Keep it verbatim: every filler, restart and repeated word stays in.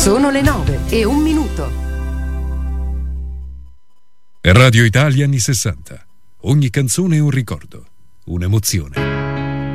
Sono le nove e un minuto. Radio Italia anni sessanta. Ogni canzone è un ricordo, un'emozione.